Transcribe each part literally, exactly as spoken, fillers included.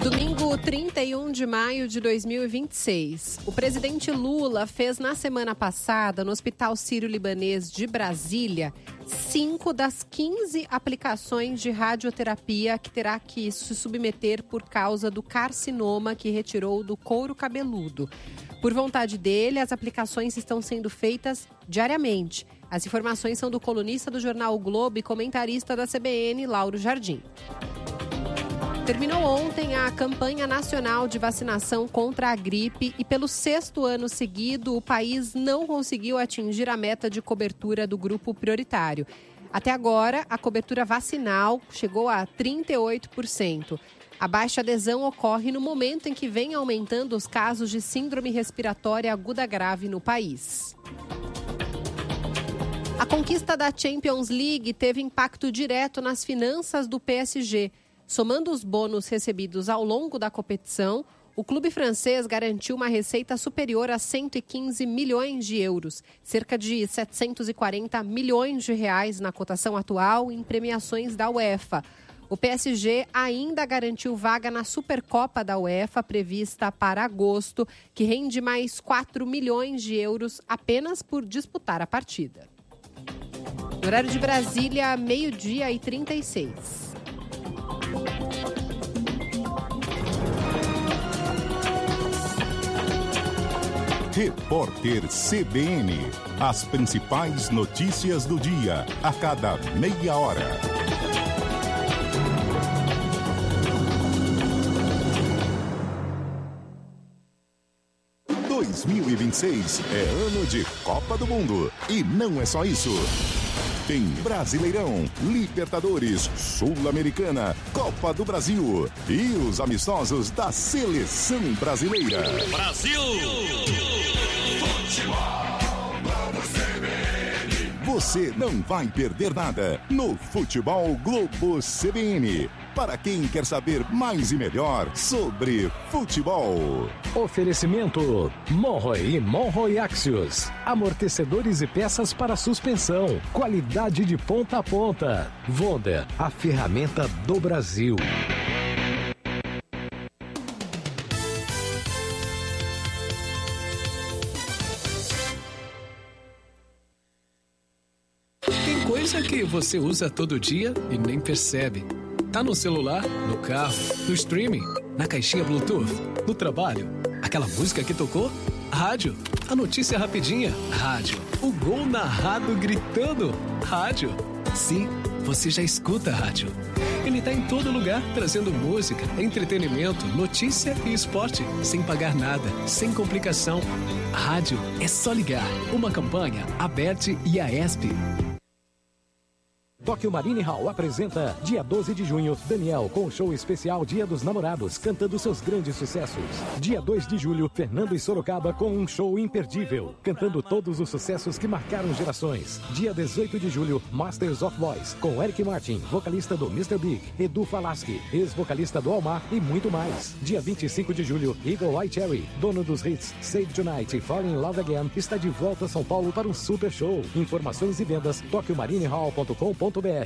Domingo, trinta e um de maio de dois mil e vinte e seis. O presidente Lula fez na semana passada, no Hospital Sírio-Libanês de Brasília, cinco das quinze aplicações de radioterapia que terá que se submeter por causa do carcinoma que retirou do couro cabeludo. Por vontade dele, as aplicações estão sendo feitas diariamente. As informações são do colunista do jornal O Globo e comentarista da C B N, Lauro Jardim. Terminou ontem a campanha nacional de vacinação contra a gripe e pelo sexto ano seguido o país não conseguiu atingir a meta de cobertura do grupo prioritário. Até agora, a cobertura vacinal chegou a trinta e oito por cento. A baixa adesão ocorre no momento em que vem aumentando os casos de síndrome respiratória aguda grave no país. A conquista da Champions League teve impacto direto nas finanças do P S G. Somando os bônus recebidos ao longo da competição, o clube francês garantiu uma receita superior a cento e quinze milhões de euros, cerca de setecentos e quarenta milhões de reais na cotação atual em premiações da UEFA. O P S G ainda garantiu vaga na Supercopa da UEFA, prevista para agosto, que rende mais quatro milhões de euros apenas por disputar a partida. No horário de Brasília, meio-dia e trinta e seis. Repórter C B N. As principais notícias do dia, a cada meia hora. dois mil e vinte e seis é ano de Copa do Mundo. E não é só isso. Tem Brasileirão, Libertadores, Sul-Americana, Copa do Brasil e os amistosos da Seleção Brasileira. Brasil! Futebol, vamos C B N. Você não vai perder nada no Futebol Globo C B N. Para quem quer saber mais e melhor sobre futebol. Oferecimento Monroe e Monroe Axios. Amortecedores e peças para suspensão. Qualidade de ponta a ponta. Wonder, a ferramenta do Brasil. Tem coisa que você usa todo dia e nem percebe. Tá no celular, no carro, no streaming, na caixinha Bluetooth, no trabalho. Aquela música que tocou? Rádio. A notícia rapidinha? Rádio. O gol narrado gritando? Rádio. Sim, você já escuta a rádio. Ele tá em todo lugar, trazendo música, entretenimento, notícia e esporte, sem pagar nada, sem complicação. Rádio é só ligar. Uma campanha, Aberte e a ESP. Tóquio Marine Hall apresenta, dia doze de junho, Daniel com o show especial Dia dos Namorados, cantando seus grandes sucessos. Dia dois de julho, Fernando e Sorocaba com um show imperdível, cantando todos os sucessos que marcaram gerações. Dia dezoito de julho, Masters of Voice, com Eric Martin, vocalista do mister Big, Edu Falaschi, ex-vocalista do Almar e muito mais. Dia vinte e cinco de julho, Eagle Eye Cherry, dono dos hits Save Tonight e Fall in Love Again, está de volta a São Paulo para um super show. Informações e vendas, tóquio marine hall ponto com ponto br.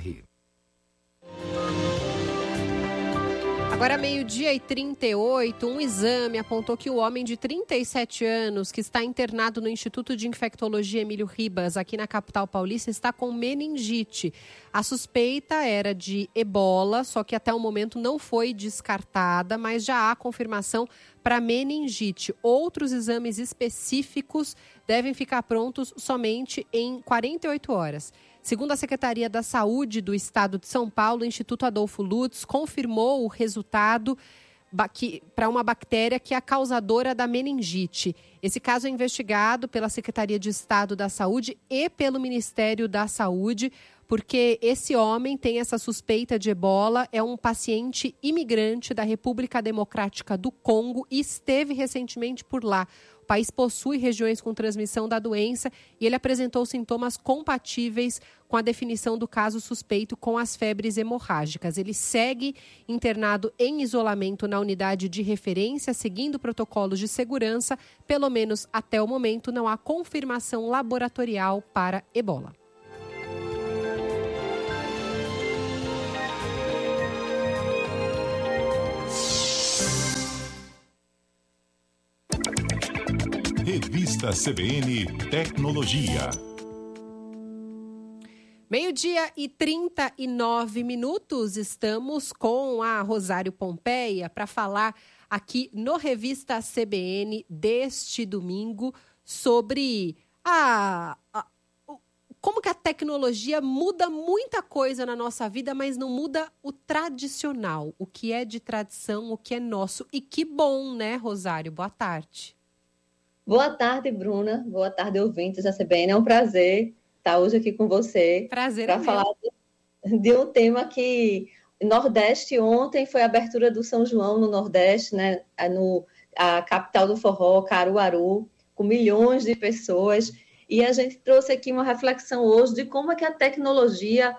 Agora, meio-dia e trinta e oito, um exame apontou que o homem de trinta e sete anos, que está internado no Instituto de Infectologia Emílio Ribas, aqui na capital paulista, está com meningite. A suspeita era de ebola, só que até o momento não foi descartada, mas já há confirmação para meningite. Outros exames específicos devem ficar prontos somente em quarenta e oito horas. Segundo a Secretaria da Saúde do Estado de São Paulo, o Instituto Adolfo Lutz confirmou o resultado para uma bactéria que é a causadora da meningite. Esse caso é investigado pela Secretaria de Estado da Saúde e pelo Ministério da Saúde, porque esse homem tem essa suspeita de ebola, é um paciente imigrante da República Democrática do Congo e esteve recentemente por lá. O país possui regiões com transmissão da doença e ele apresentou sintomas compatíveis com a definição do caso suspeito com as febres hemorrágicas. Ele segue internado em isolamento na unidade de referência, seguindo protocolos de segurança. Pelo menos até o momento, não há confirmação laboratorial para ebola. Revista C B N Tecnologia. Meio-dia e trinta e nove minutos, estamos com a Rosário Pompeia para falar aqui no Revista C B N deste domingo sobre a, a, como que a tecnologia muda muita coisa na nossa vida, mas não muda o tradicional, o que é de tradição, o que é nosso. E que bom, né, Rosário? Boa tarde. Boa tarde, Bruna. Boa tarde, ouvintes da C B N. É um prazer estar hoje aqui com você para falar de, de um tema que Nordeste ontem foi a abertura do São João no Nordeste, né, no a capital do forró, Caruaru, com milhões de pessoas, e a gente trouxe aqui uma reflexão hoje de como é que a tecnologia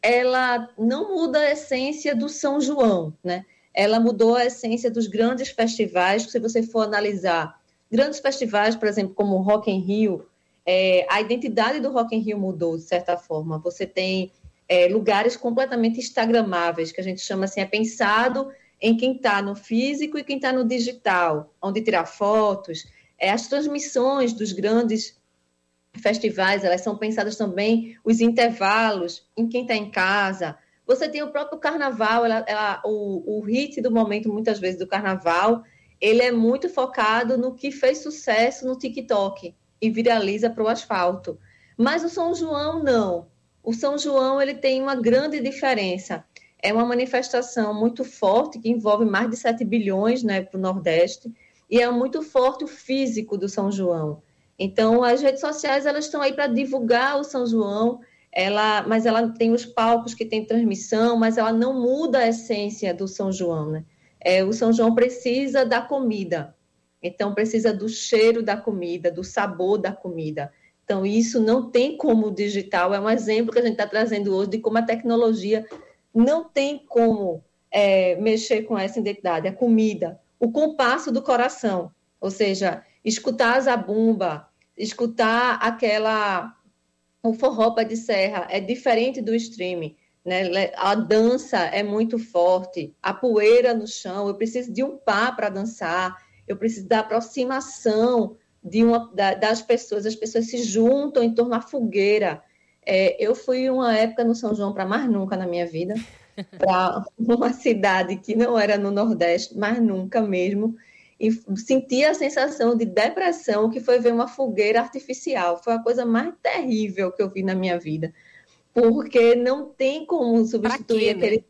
ela não muda a essência do São João, né? Ela mudou a essência dos grandes festivais. Se você for analisar grandes festivais, por exemplo, como o Rock in Rio, É, a identidade do Rock in Rio mudou, de certa forma. Você tem é, lugares completamente instagramáveis, que a gente chama assim, é pensado em quem está no físico e quem está no digital, onde tirar fotos. É, as transmissões dos grandes festivais, elas são pensadas também, os intervalos, em quem está em casa. Você tem o próprio carnaval, ela, ela, o, o hit do momento, muitas vezes, do carnaval, ele é muito focado no que fez sucesso no TikTok e viraliza para o asfalto. Mas o São João, não. O São João ele tem uma grande diferença. É uma manifestação muito forte, que envolve mais de sete bilhões, né, para o Nordeste, e é muito forte o físico do São João. Então, as redes sociais elas estão aí para divulgar o São João, ela, mas ela tem os palcos que tem transmissão, mas ela não muda a essência do São João, né? É, o São João precisa da comida. Então, precisa do cheiro da comida, do sabor da comida. Então, isso não tem como o digital. É um exemplo que a gente está trazendo hoje de como a tecnologia não tem como é, mexer com essa identidade. A comida, o compasso do coração, ou seja, escutar a zabumba, escutar aquela... O forró pé de serra é diferente do streaming, né? A dança é muito forte, a poeira no chão, eu preciso de um pá para dançar, eu preciso da aproximação de uma, da, das pessoas, as pessoas se juntam em torno da fogueira. É, eu fui uma época no São João, para mais nunca na minha vida, para uma cidade que não era no Nordeste, mais nunca mesmo, e senti a sensação de depressão que foi ver uma fogueira artificial. Foi a coisa mais terrível que eu vi na minha vida, porque não tem como substituir quê, aquele... né?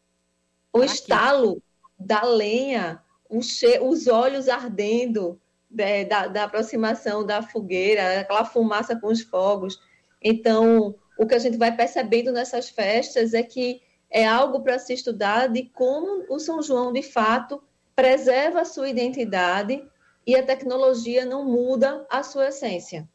o estalo da lenha, os olhos ardendo é, da, da aproximação da fogueira, aquela fumaça com os fogos. Então, o que a gente vai percebendo nessas festas é que é algo para se estudar de como o São João, de fato, preserva a sua identidade e a tecnologia não muda a sua essência.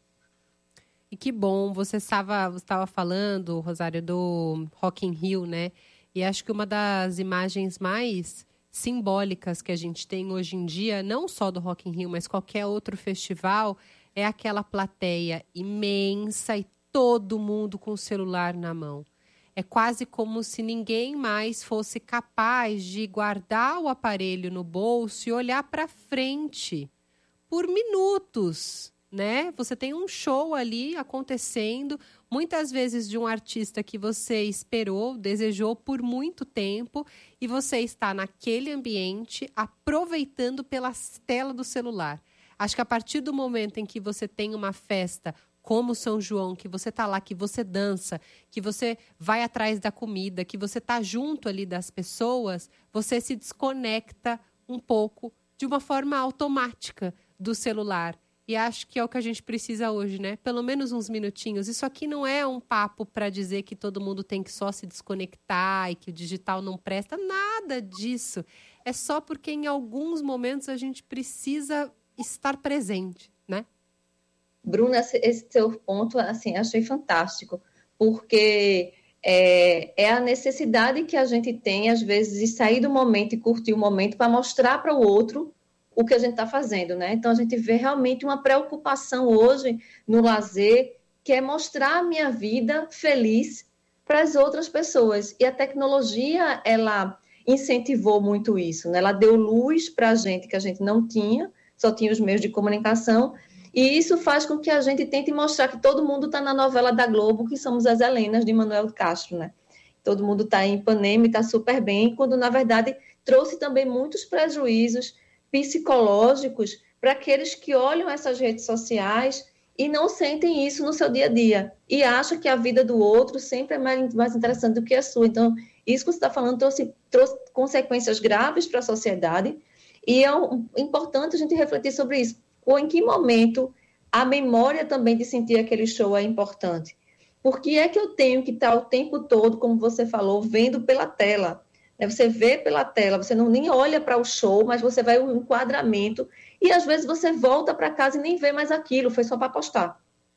E que bom, você estava, você estava falando, Rosário, do Rock in Rio, né? E acho que uma das imagens mais simbólicas que a gente tem hoje em dia, não só do Rock in Rio, mas qualquer outro festival, é aquela plateia imensa e todo mundo com o celular na mão. É quase como se ninguém mais fosse capaz de guardar o aparelho no bolso e olhar para frente por minutos, né? Você tem um show ali acontecendo, muitas vezes de um artista que você esperou, desejou por muito tempo, e você está naquele ambiente aproveitando pela tela do celular. Acho que a partir do momento em que você tem uma festa como São João, que você está lá, que você dança, que você vai atrás da comida, que você está junto ali das pessoas, você se desconecta um pouco de uma forma automática do celular. E acho que é o que a gente precisa hoje, né? Pelo menos uns minutinhos. Isso aqui não é um papo para dizer que todo mundo tem que só se desconectar e que o digital não presta. Nada disso. É só porque em alguns momentos a gente precisa estar presente, né? Bruna, esse seu ponto, assim, achei fantástico, porque é, é a necessidade que a gente tem, às vezes, de sair do momento e curtir o momento para mostrar para o outro o que a gente está fazendo, né? Então, a gente vê realmente uma preocupação hoje no lazer, que é mostrar a minha vida feliz para as outras pessoas. E a tecnologia, ela incentivou muito isso, né? Ela deu luz para a gente que a gente não tinha, só tinha os meios de comunicação, E isso faz com que a gente tente mostrar que todo mundo está na novela da Globo, que somos as Helenas de Manuel Castro, né? Todo mundo está em Ipanema e está super bem, quando, na verdade, trouxe também muitos prejuízos psicológicos para aqueles que olham essas redes sociais e não sentem isso no seu dia a dia. E acham que a vida do outro sempre é mais, mais interessante do que a sua. Então, isso que você está falando trouxe, trouxe consequências graves para a sociedade. E é um, importante a gente refletir sobre isso. Ou em que momento a memória também de sentir aquele show é importante. Por que é que eu tenho que estar o tempo todo, como você falou, vendo pela tela? Você vê pela tela, você não nem olha para o show, mas você vai o enquadramento e às vezes você volta para casa e nem vê mais aquilo, foi só para postar.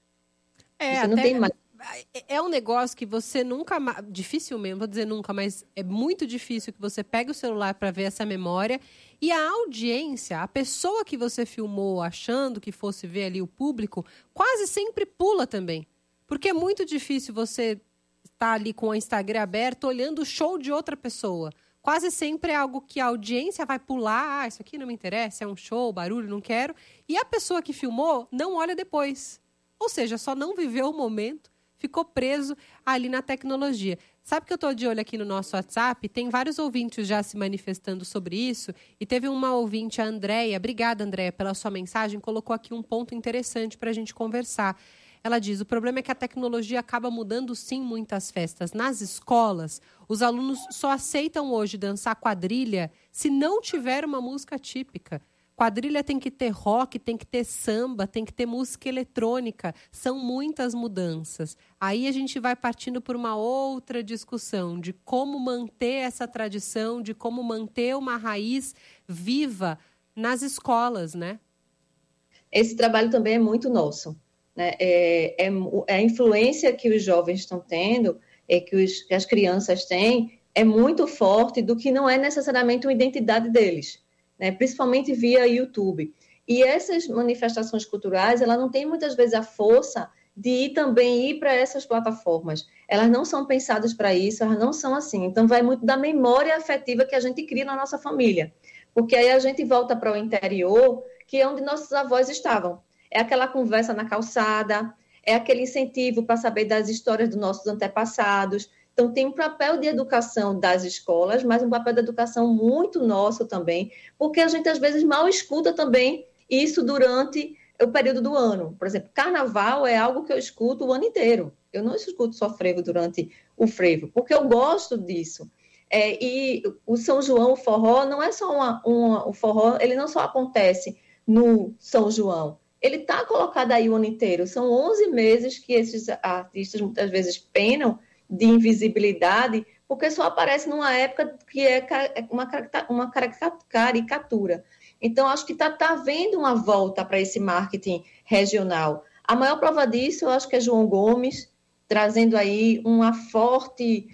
É, você não tem mais. É um negócio que você nunca, dificilmente, vou dizer nunca, mas é muito difícil que você pegue o celular para ver essa memória e a audiência, a pessoa que você filmou achando que fosse ver ali o público, quase sempre pula também. Porque é muito difícil você estar ali com o Instagram aberto olhando o show de outra pessoa. Quase sempre é algo que a audiência vai pular, ah, isso aqui não me interessa, é um show, barulho, não quero. E a pessoa que filmou não olha depois. Ou seja, só não viveu o momento, ficou preso ali na tecnologia. Sabe que eu estou de olho aqui no nosso WhatsApp? Tem vários ouvintes já se manifestando sobre isso. E teve uma ouvinte, a Andréia. Obrigada, Andréia, pela sua mensagem. Colocou aqui um ponto interessante para a gente conversar. Ela diz, o problema é que a tecnologia acaba mudando, sim, muitas festas. Nas escolas, os alunos só aceitam hoje dançar quadrilha se não tiver uma música típica. Quadrilha tem que ter rock, tem que ter samba, tem que ter música eletrônica. São muitas mudanças. Aí a gente vai partindo por uma outra discussão de como manter essa tradição, de como manter uma raiz viva nas escolas, né? Esse trabalho também é muito nosso. Né? É, é, é a influência que os jovens estão tendo, é, que, os, que as crianças têm, é muito forte do que não é necessariamente uma identidade deles, né? Principalmente via YouTube. E essas manifestações culturais, ela não tem muitas vezes a força de ir também ir para essas plataformas. Elas não são pensadas para isso, elas não são assim. Então, vai muito da memória afetiva que a gente cria na nossa família. Porque aí a gente volta para o interior, que é onde nossos avós estavam. É aquela conversa na calçada, é aquele incentivo para saber das histórias dos nossos antepassados. Então, tem um papel de educação das escolas, mas um papel de educação muito nosso também, porque a gente, às vezes, mal escuta também isso durante o período do ano. Por exemplo, carnaval é algo que eu escuto o ano inteiro. Eu não escuto só frevo durante o frevo, porque eu gosto disso. É, e o São João, o forró, não é só uma, uma... O forró, ele não só acontece no São João. Ele está colocado aí o ano inteiro. São onze meses que esses artistas muitas vezes penam de invisibilidade, porque só aparece numa época que é uma, uma caricatura. Então, acho que está tá havendo uma volta para esse marketing regional. A maior prova disso, eu acho que é João Gomes, trazendo aí uma forte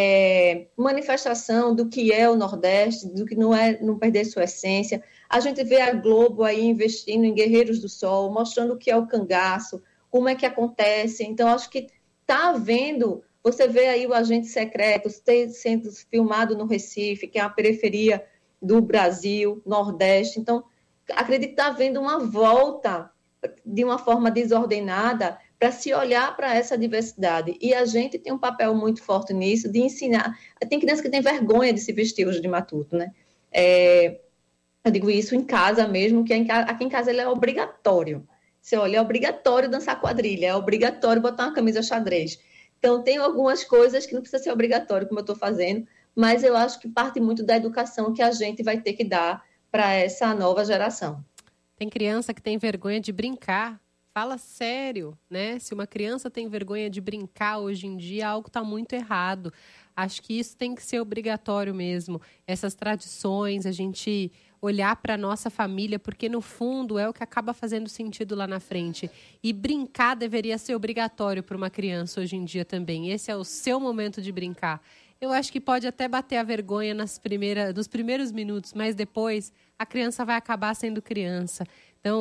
é, manifestação do que é o Nordeste, do que não é não perder sua essência. A gente vê a Globo aí investindo em Guerreiros do Sol, mostrando o que é o cangaço, como é que acontece. Então, acho que está havendo... Você vê aí o Agente Secreto sendo filmado no Recife, que é a periferia do Brasil, Nordeste. Então, acredito que está havendo uma volta de uma forma desordenada para se olhar para essa diversidade. E a gente tem um papel muito forte nisso, de ensinar. Tem criança que tem vergonha de se vestir hoje de matuto, né? É... Eu digo isso em casa mesmo, que aqui em casa ele é obrigatório. Você olha, é obrigatório dançar quadrilha, é obrigatório botar uma camisa xadrez. Então, tem algumas coisas que não precisa ser obrigatório, como eu estou fazendo, mas eu acho que parte muito da educação que a gente vai ter que dar para essa nova geração. Tem criança que tem vergonha de brincar. Fala sério, né? Se uma criança tem vergonha de brincar hoje em dia, algo está muito errado. Acho que isso tem que ser obrigatório mesmo. Essas tradições, a gente olhar para a nossa família, porque no fundo é o que acaba fazendo sentido lá na frente. E brincar deveria ser obrigatório para uma criança hoje em dia também. Esse é o seu momento de brincar. Eu acho que pode até bater a vergonha nas primeiras, nos primeiros minutos, mas depois a criança vai acabar sendo criança. Então,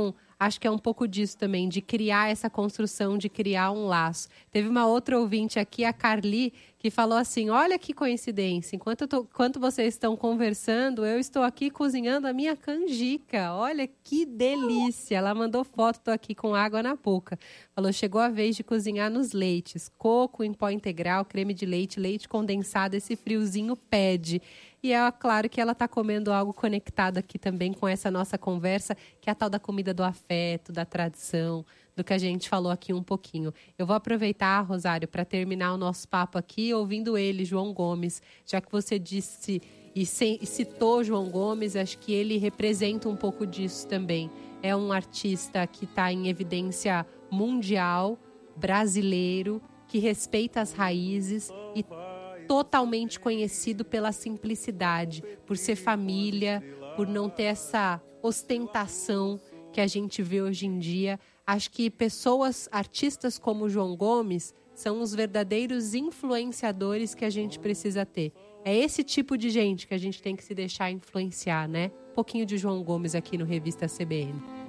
acho que é um pouco disso também, de criar essa construção, de criar um laço. Teve uma outra ouvinte aqui, a Carly, que falou assim, olha que coincidência, enquanto, eu tô, enquanto vocês estão conversando, eu estou aqui cozinhando a minha canjica. Olha que delícia. Ela mandou foto, tô aqui com água na boca. Falou, chegou a vez de cozinhar nos leites. Coco em pó integral, creme de leite, leite condensado, esse friozinho pede. E é claro que ela está comendo algo conectado aqui também com essa nossa conversa, que é a tal da comida do afeto, da tradição, do que a gente falou aqui um pouquinho. Eu vou aproveitar, Rosário, para terminar o nosso papo aqui ouvindo ele, João Gomes, já que você disse e citou João Gomes, acho que ele representa um pouco disso também. É um artista que está em evidência mundial, brasileiro, que respeita as raízes e totalmente conhecido pela simplicidade, por ser família, por não ter essa ostentação que a gente vê hoje em dia. Acho que pessoas, artistas como o João Gomes, são os verdadeiros influenciadores que a gente precisa ter. É esse tipo de gente que a gente tem que se deixar influenciar, né? Um pouquinho de João Gomes aqui no Revista C B N.